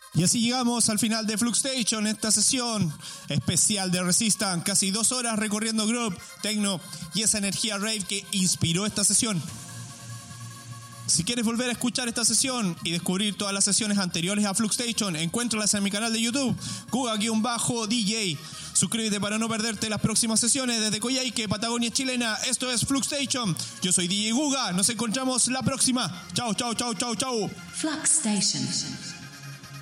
Y así llegamos al final de Flux Station, esta sesión especial de Resistance. Casi 2 horas recorriendo groove, techno y esa energía rave que inspiró esta sesión. Si quieres volver a escuchar esta sesión y descubrir todas las sesiones anteriores a Flux Station, encuéntralas en mi canal de YouTube, Guga-DJ. Suscríbete para no perderte las próximas sesiones desde Coyhaique, Patagonia chilena. Esto es Flux Station. Yo soy DJ Guga. Nos encontramos la próxima. Chao, chao, chao, chao, chao. Flux Station.